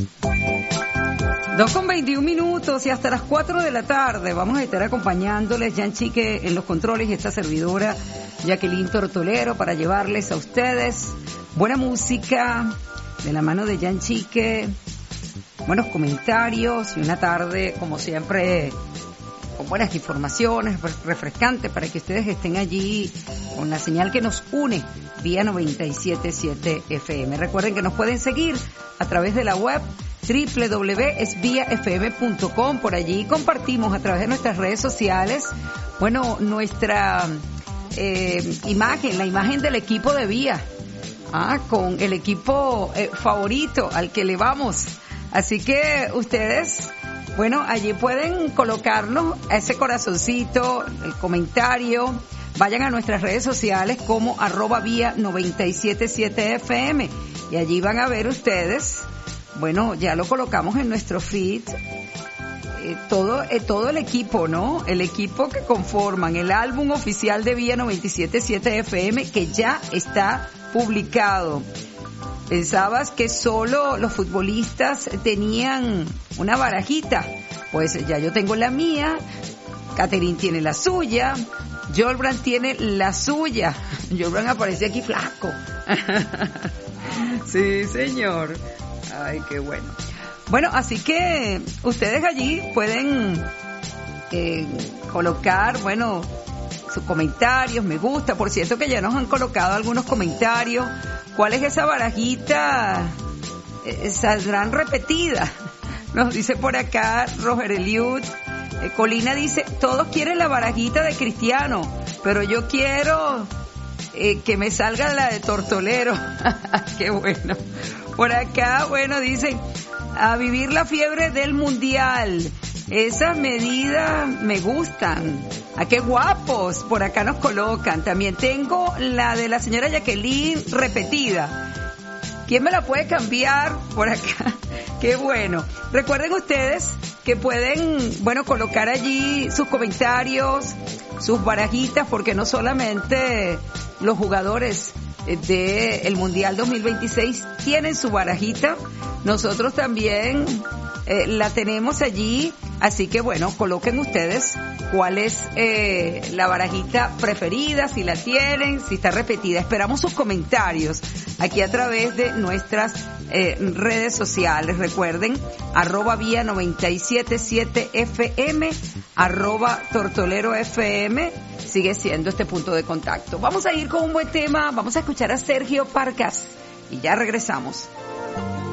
2:21 y hasta las 4 de la tarde vamos a estar acompañándoles, Jan Chique en los controles y esta servidora Jacqueline Tortolero, para llevarles a ustedes buena música de la mano de Jan Chique, buenos comentarios y una tarde como siempre con buenas informaciones, refrescantes, para que ustedes estén allí con la señal que nos une vía 97.7 FM. Recuerden que nos pueden seguir a través de la web www.esviafm.com. Por allí compartimos a través de nuestras redes sociales, bueno, nuestra imagen, la imagen del equipo de Vía, con el equipo favorito al que le vamos. Así que ustedes, bueno, allí pueden colocarnos ese corazoncito, el comentario. Vayan a nuestras redes sociales como @vía 97.7 FM y allí van a ver ustedes, bueno, ya lo colocamos en nuestro feed, todo el equipo, ¿no? El equipo que conforman el álbum oficial de Vía 97.7 FM, que ya está publicado. ¿Pensabas que solo los futbolistas tenían una barajita? Pues ya yo tengo la mía, Catherine tiene la suya, Jolbrand tiene la suya. Jolbrand aparece aquí flaco. Sí, señor. Ay, qué bueno. Bueno, así que ustedes allí pueden colocar, bueno, sus comentarios, me gusta. Por cierto que ya nos han colocado algunos comentarios. ¿Cuál es esa barajita? Saldrán repetidas. Nos dice por acá Roger Eliud. Colina dice, todos quieren la barajita de Cristiano, pero yo quiero que me salga la de Tortolero. Qué bueno. Por acá, bueno, dicen, a vivir la fiebre del mundial. Esas medidas me gustan. ¡Ah, qué guapos! Por acá nos colocan. También tengo la de la señora Jacqueline repetida. ¿Quién me la puede cambiar? Por acá. ¡Qué bueno! Recuerden ustedes que pueden, bueno, colocar allí sus comentarios, sus barajitas, porque no solamente los jugadores del Mundial 2026 tienen su barajita, nosotros también la tenemos allí, así que bueno, coloquen ustedes cuál es la barajita preferida, si la tienen, si está repetida. Esperamos sus comentarios aquí a través de nuestras redes sociales. Recuerden, @vía 97.7 FM, @tortolero FM, sigue siendo este punto de contacto. Vamos a ir con un buen tema, vamos a escuchar a Sergio Parcas y ya regresamos.